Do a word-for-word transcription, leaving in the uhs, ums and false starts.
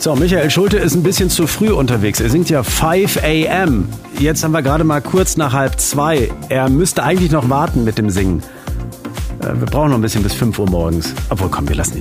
So, Michael Schulte ist ein bisschen zu früh unterwegs. Er singt ja five a m. Jetzt haben wir gerade mal kurz nach halb zwei. Er müsste eigentlich noch warten mit dem Singen. Wir brauchen noch ein bisschen bis fünf Uhr morgens. Obwohl, komm, wir lassen ihn